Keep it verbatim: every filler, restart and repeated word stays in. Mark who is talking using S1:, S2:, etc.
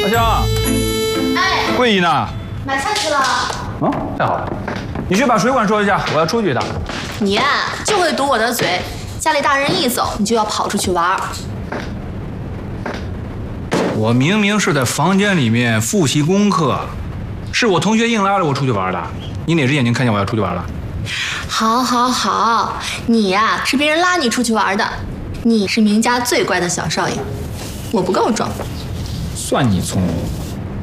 S1: 香，
S2: 哎，
S1: 桂姨呢？
S2: 买菜去了。
S1: 嗯，太好了，你去把水管收一下，我要出去一趟。
S2: 你呀、就会堵我的嘴，家里大人一走，你就要跑出去玩儿。
S1: 我明明是在房间里面复习功课，是我同学硬拉着我出去玩的。你哪只眼睛看见我要出去玩了？
S2: 好，好，好，你呀、是别人拉你出去玩的，你是明家最乖的小少爷，我不够装。
S1: 算你聪明。